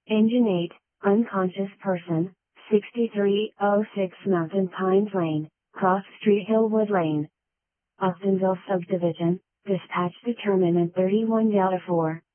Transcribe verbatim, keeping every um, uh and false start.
Engine eight, unconscious person, sixty-three oh six Mountain Pines Lane, Cross Street Hillwood Lane. Uptonville Subdivision, dispatch determinant thirty-one Delta four.